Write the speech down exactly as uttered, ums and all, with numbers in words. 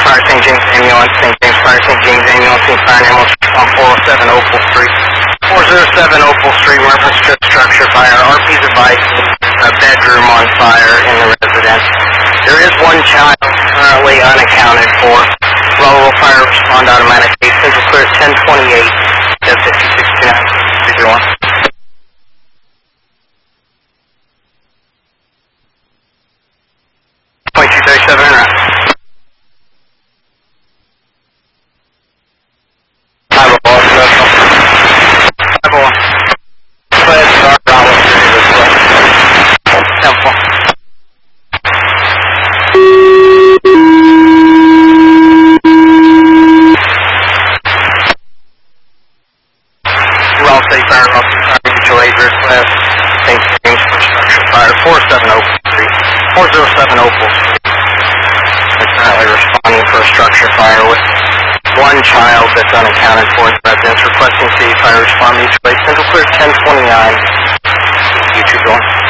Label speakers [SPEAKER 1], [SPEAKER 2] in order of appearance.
[SPEAKER 1] Fire Saint James Ambulance, Saint James Fire, Saint James Ambulance, Saint Fire and Ambulance on four oh seven Opal Street. four oh seven Opal Street, reference to structure fire. R P's advice, a bedroom on fire in the residence. There is one child currently unaccounted for. Level fire respond automatically. Central clear ten twenty-eight, fifty sixty-nine. Figure one. twenty-two thirty-seven and right. five oh one. five oh one. Go ahead, start Bravo three this way. Temple. Raw State Fire, Raw State Fire, mutual aid request. Saint James for structure fire. four oh seven Opal Street. four oh seven Opal Street. They're currently responding for a structure fire with one child that's unaccounted for in the residence, requesting city fire respond mutual aid. Central clear ten twenty-nine. You two going.